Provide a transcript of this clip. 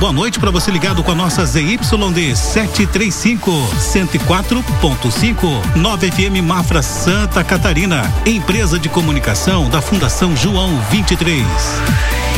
Boa noite para você ligado com a nossa ZYD 735, 104.5, 9 FM Mafra Santa Catarina, empresa de comunicação da Fundação João 23.